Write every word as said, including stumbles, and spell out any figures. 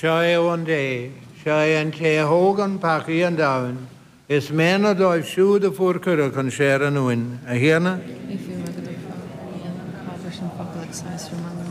Seo é one day, seo é an té hógan paci an dain, is mena dóibh siúd a fuair curach an séir an uin. A hiana? If you make it a version of